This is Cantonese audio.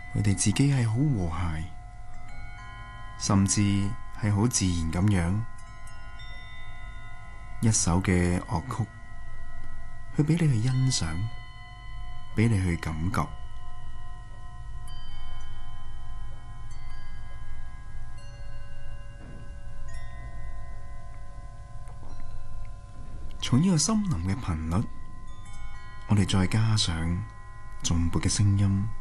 佢哋自己係好和諧，甚至係好自然咁樣，一首嘅樂曲，去俾你去欣賞，俾你去感覺。從呢個森林嘅頻率，我哋再加上頌缽嘅聲音，